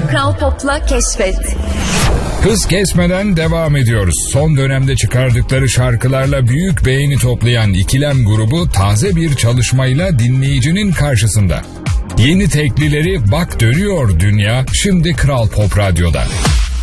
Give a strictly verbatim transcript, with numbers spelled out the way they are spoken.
Kral Pop'la keşfet. Hız kesmeden devam ediyoruz. Son dönemde çıkardıkları şarkılarla büyük beğeni toplayan İkilem grubu taze bir çalışmayla dinleyicinin karşısında. Yeni teklileri Bak Dönüyor Dünya şimdi Kral Pop Radyo'da.